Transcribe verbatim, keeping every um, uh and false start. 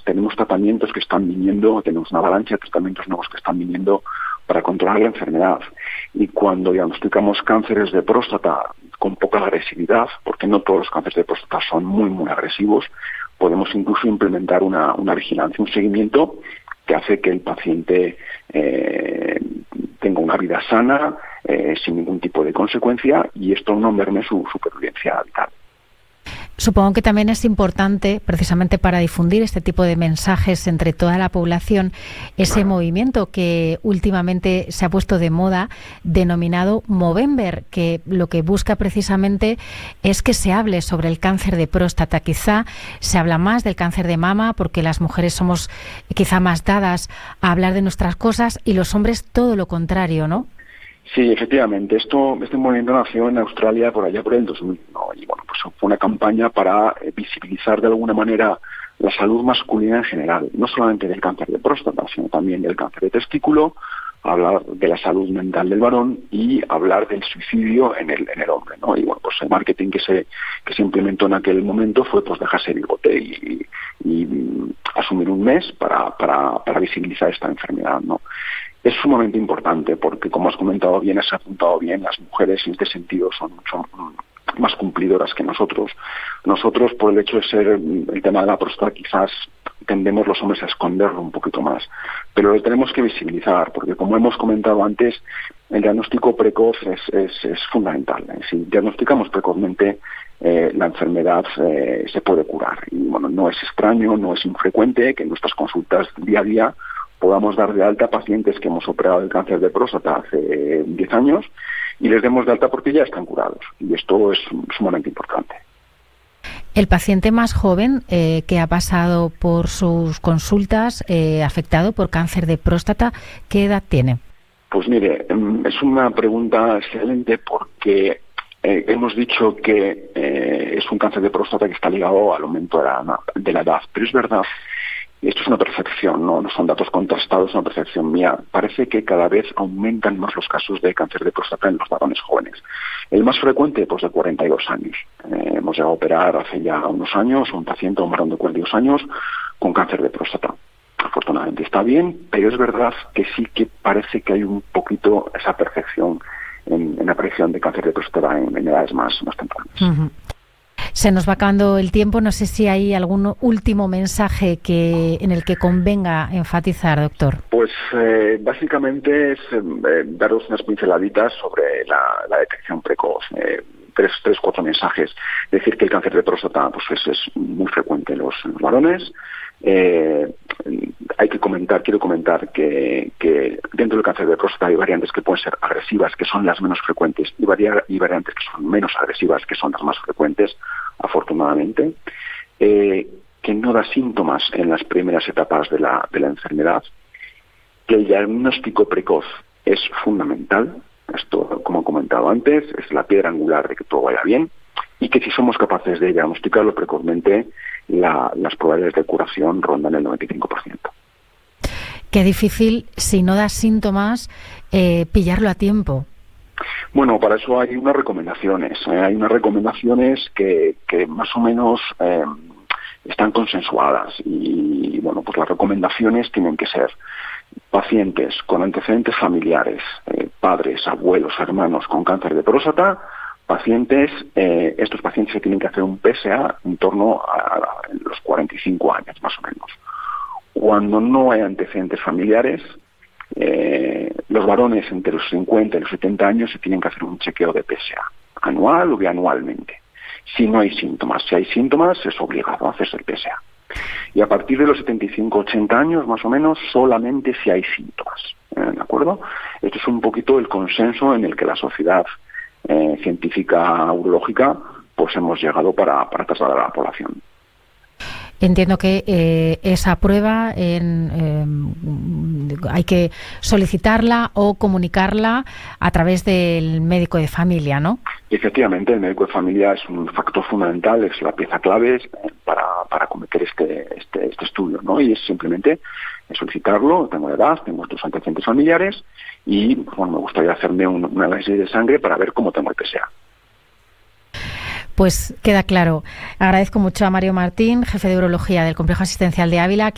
tenemos tratamientos que están viniendo, tenemos una avalancha de tratamientos nuevos que están viniendo para controlar la enfermedad. Y cuando diagnosticamos cánceres de próstata con poca agresividad, porque no todos los cánceres de próstata son muy, muy agresivos, podemos incluso implementar una, una vigilancia, un seguimiento que hace que el paciente eh, tenga una vida sana, eh, sin ningún tipo de consecuencia, y esto no merme su supervivencia vital. Supongo que también es importante, precisamente para difundir este tipo de mensajes entre toda la población, ese movimiento que últimamente se ha puesto de moda, denominado Movember, que lo que busca precisamente es que se hable sobre el cáncer de próstata. Quizá se habla más del cáncer de mama porque las mujeres somos quizá más dadas a hablar de nuestras cosas y los hombres todo lo contrario, ¿no? Sí, efectivamente. Esto, este movimiento nació en Australia por allá por el dos mil, ¿no? Y bueno, pues fue una campaña para eh, visibilizar de alguna manera la salud masculina en general, no solamente del cáncer de próstata, sino también del cáncer de testículo, hablar de la salud mental del varón y hablar del suicidio en el, en el hombre, ¿no? Y bueno, pues el marketing que se, que se implementó en aquel momento fue pues dejarse bigote y, y, y asumir un mes para, para, para visibilizar esta enfermedad, ¿no? Es sumamente importante porque, como has comentado bien, has apuntado bien, las mujeres en este sentido son, son más cumplidoras que nosotros. Nosotros, por el hecho de ser el tema de la próstata, quizás tendemos los hombres a esconderlo un poquito más, pero lo tenemos que visibilizar porque, como hemos comentado antes, el diagnóstico precoz es, es, es fundamental. Si diagnosticamos precozmente, eh, la enfermedad eh, se puede curar. Y bueno, no es extraño, no es infrecuente que en nuestras consultas día a día podamos dar de alta a pacientes que hemos operado el cáncer de próstata hace diez años y les demos de alta porque ya están curados. Y esto es sumamente importante. El paciente más joven eh, que ha pasado por sus consultas eh, afectado por cáncer de próstata, ¿qué edad tiene? Pues mire, es una pregunta excelente porque eh, hemos dicho que eh, es un cáncer de próstata que está ligado al aumento de la, de la edad, pero es verdad. Esto es una percepción, ¿no? No son datos contrastados, es una percepción mía. Parece que cada vez aumentan más los casos de cáncer de próstata en los varones jóvenes. El más frecuente, pues de cuarenta y dos años. Eh, hemos llegado a operar hace ya unos años un paciente, un varón de cuarenta y dos años, con cáncer de próstata. Afortunadamente está bien, pero es verdad que sí que parece que hay un poquito esa percepción en, en la aparición de cáncer de próstata en, en edades más, más tempranas. Uh-huh. Se nos va acabando el tiempo. No sé si hay algún último mensaje que en el que convenga enfatizar, doctor. Pues eh, básicamente es eh, daros unas pinceladitas sobre la, la detección precoz. Eh, tres, tres, cuatro mensajes. Decir que el cáncer de próstata pues es, es muy frecuente en los, en los varones. Eh, hay que comentar, quiero comentar que, que dentro del cáncer de próstata hay variantes que pueden ser agresivas, que son las menos frecuentes, y, variar, y variantes que son menos agresivas, que son las más frecuentes, afortunadamente, eh, que no da síntomas en las primeras etapas de la, de la enfermedad, que el diagnóstico precoz es fundamental, esto, como he comentado antes, es la piedra angular de que todo vaya bien, y que si somos capaces de diagnosticarlo precozmente, la, las probabilidades de curación rondan el noventa y cinco por ciento. Qué difícil, si no da síntomas, eh, pillarlo a tiempo. Bueno, para eso hay unas recomendaciones. ¿eh? Hay unas recomendaciones que, que más o menos eh, están consensuadas. Y, bueno, pues las recomendaciones tienen que ser pacientes con antecedentes familiares, eh, padres, abuelos, hermanos con cáncer de próstata, pacientes, eh, estos pacientes se tienen que hacer un P S A en torno a, a los cuarenta y cinco años, más o menos. Cuando no hay antecedentes familiares, eh, los varones entre los cincuenta y los setenta años se tienen que hacer un chequeo de P S A, anual o bianualmente. Si no hay síntomas, si hay síntomas, es obligado a hacerse el P S A. Y a partir de los setenta y cinco ochenta años, más o menos, solamente si hay síntomas. ¿eh? ¿De acuerdo? Esto es un poquito el consenso en el que la sociedad eh, científica urológica pues hemos llegado para, para trasladar a la población. Entiendo que eh, esa prueba en, eh, hay que solicitarla o comunicarla a través del médico de familia, ¿no? Efectivamente, el médico de familia es un factor fundamental, es la pieza clave para, para cometer este, este, este estudio, ¿no? Y es simplemente solicitarlo, tengo edad, tengo estos antecedentes familiares y bueno, me gustaría hacerme un, un análisis de sangre para ver cómo tengo el P S A. Pues queda claro. Agradezco mucho a Mario Martín, jefe de urología del Complejo Asistencial de Ávila.